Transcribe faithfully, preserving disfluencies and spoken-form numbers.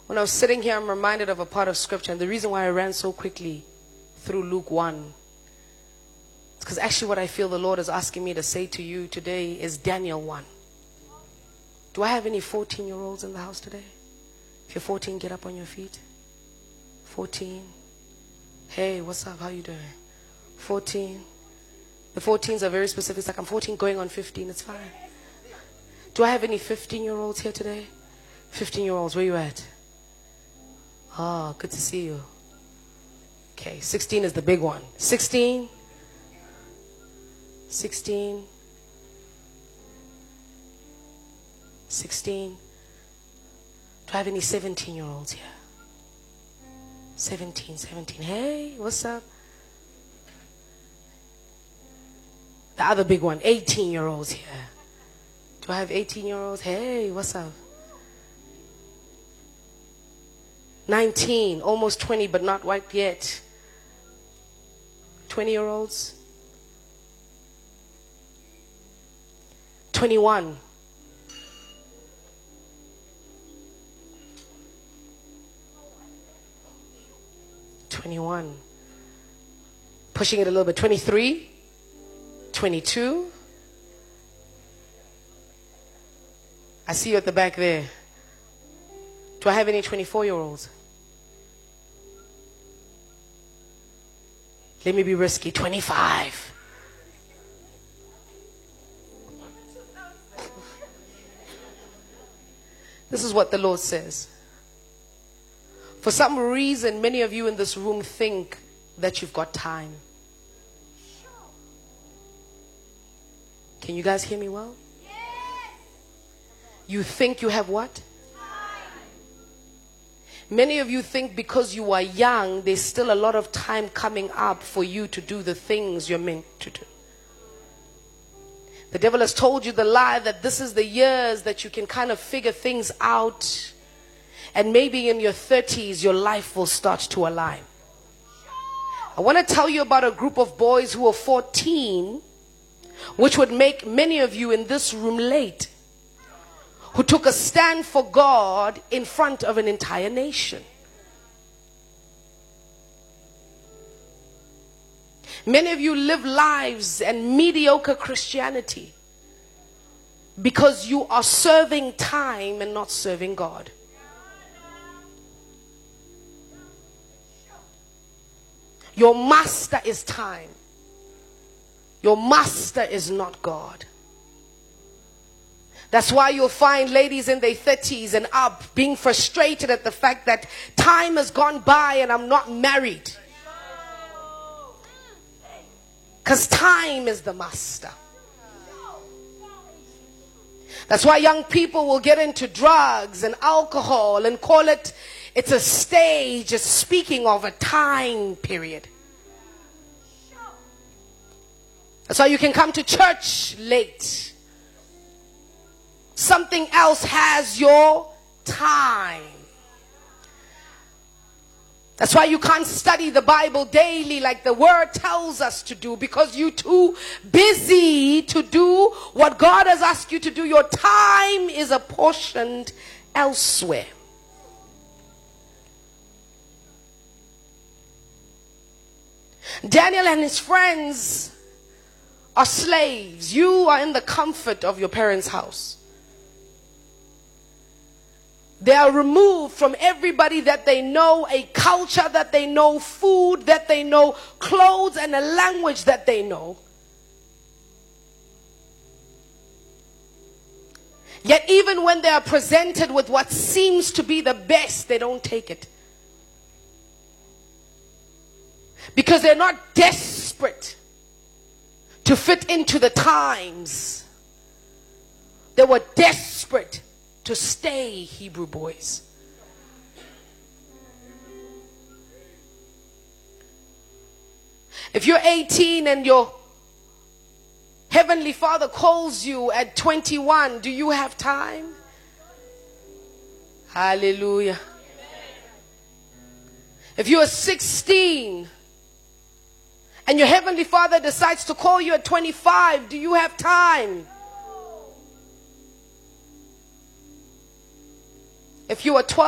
When I was sitting here, I'm reminded of a part of scripture, and the reason why I ran so quickly through Luke one, it's because actually what I feel the Lord is asking me to say to you today is Daniel one. Do I have any fourteen-year-olds in the house today? If you're fourteen, get up on your feet. fourteen. Hey, what's up? How you doing? fourteen. The fourteens are very specific. It's like I'm fourteen going on fifteen. It's fine. Do I have any fifteen-year-olds here today? fifteen-year-olds, where you at? Ah, good to see you. Okay, sixteen is the big one. sixteen. sixteen. sixteen. Do I have any seventeen-year-olds here? seventeen, seventeen. Hey, what's up? The other big one, eighteen-year-olds here. Do I have eighteen-year-olds? Hey, what's up? nineteen, almost twenty, but not white yet. twenty-year-olds? twenty-one. twenty-one. Pushing it a little bit. twenty-three. twenty-two. I see you at the back there. Do I have any twenty-four-year-olds? Let me be risky. twenty-five. This is what the Lord says. For some reason, many of you in this room think that you've got time. Can you guys hear me well? Yes. You think you have what? Time. Many of you think because you are young, there's still a lot of time coming up for you to do the things you're meant to do. The devil has told you the lie that this is the years that you can kind of figure things out. And maybe in your thirties, your life will start to align. I want to tell you about a group of boys who are fourteen, which would make many of you in this room late, who took a stand for God in front of an entire nation. Many of you live lives and mediocre Christianity because you are serving time and not serving God. Your master is time. Your master is not God. That's why you'll find ladies in their thirties and up being frustrated at the fact that time has gone by and I'm not married. Because time is the master. That's why young people will get into drugs and alcohol and call it, it's a stage, it's speaking of a time period. That's why you can come to church late. Something else has your time. That's why you can't study the Bible daily like the word tells us to do, because you're too busy to do what God has asked you to do. Your time is apportioned elsewhere. Daniel and his friends are slaves. You are in the comfort of your parents' house. They are removed from everybody that they know, a culture that they know, food that they know, clothes and a language that they know. Yet even when they are presented with what seems to be the best, they don't take it. Because they're not desperate to fit into the times. They were desperate to stay Hebrew boys. If you're eighteen and your Heavenly Father calls you at twenty-one, do you have time? Hallelujah. If you are sixteen and your Heavenly Father decides to call you at twenty-five, do you have time? If you are twelve,